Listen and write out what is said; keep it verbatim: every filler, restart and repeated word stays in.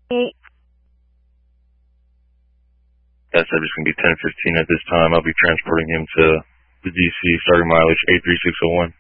That subject's going to be ten fifteen at this time. I'll be transporting him to the D C, starting mileage eight three six oh one.